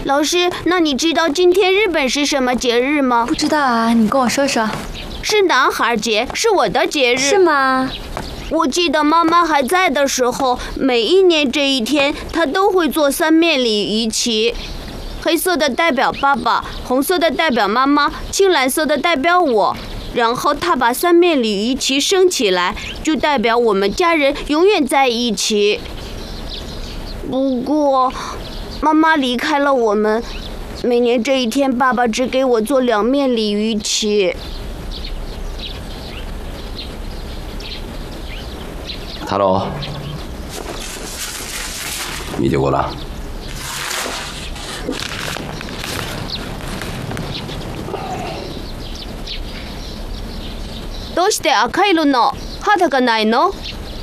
老师，那你知道今天日本是什么节日吗？ 不知道啊，你跟我说说。 是男孩节，是我的节日。 是吗？ 我记得妈妈还在的时候，每一年这一天，她都会做三面鲤鱼旗。黑色的代表爸爸，红色的代表妈妈，青蓝色的代表我。然后她把三面鲤鱼旗升起来，就代表我们家人永远在一起。不过，妈妈离开了我们。每年这一天，爸爸只给我做2面鲤鱼旗。 太郎，見てごらん。 どうして赤色の肌がないの？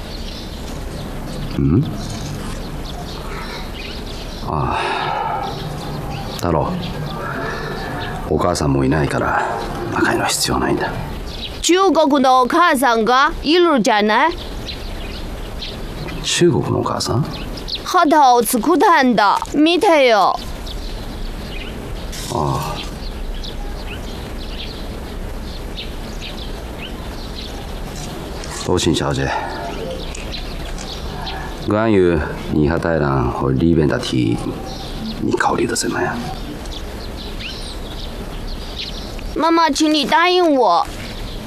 ああ、太郎、お母さんもいないから赤いの必要ないんだ。 中国のお母さんがいるじゃない？ 中国のお母さん？ 肌を作ったんだ。見てよ。 ああ。多谢小姐。关于你和太郎和里边的提议，你考虑的怎么样？ 妈妈，请你答应我，